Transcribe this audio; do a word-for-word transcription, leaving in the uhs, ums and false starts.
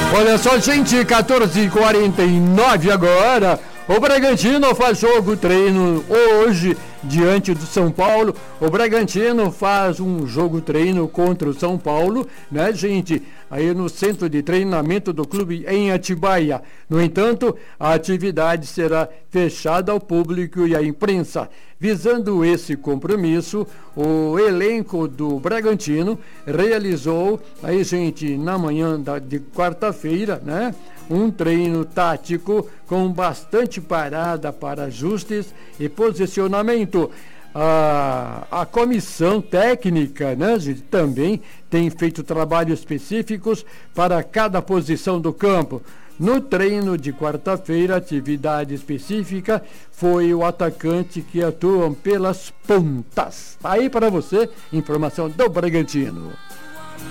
Olha só, gente, quatorze e quarenta e nove agora. O Bragantino faz jogo treino hoje diante do São Paulo. O Bragantino faz um jogo treino contra o São Paulo, né, gente? Aí no centro de treinamento do clube em Atibaia. No entanto, a atividade será fechada ao público e à imprensa. Visando esse compromisso, o elenco do Bragantino realizou, aí, gente, na manhã da, de quarta-feira, né, um treino tático com bastante parada para ajustes e posicionamento. A, a comissão técnica, né, gente, também tem feito trabalhos específicos para cada posição do campo. No treino de quarta-feira, a atividade específica foi o atacante que atuam pelas pontas. Tá aí para você, informação do Bragantino.